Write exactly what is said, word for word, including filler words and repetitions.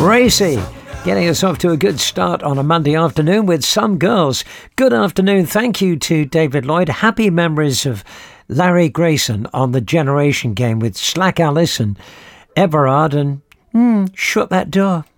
Racy, getting us off to a good start on a Monday afternoon with Some Girls. Good afternoon. Thank you to David Lloyd. Happy memories of Larry Grayson on the Generation Game with Slack Alice and Everard and mm, Shut That Door.